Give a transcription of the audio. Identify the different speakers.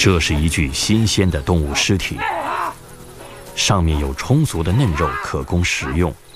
Speaker 1: 这是一具新鲜的动物尸体，上面有充足的嫩肉可供食用。